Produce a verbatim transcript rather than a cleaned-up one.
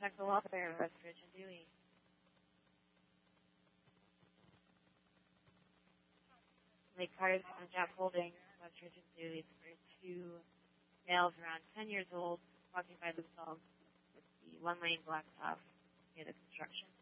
protect the welfare of Westridge and Dewey. Lake Carter and Jack Holding, Westridge and Dewey, were two males around ten years old walking by themselves with the one-lane blacktop near the construction.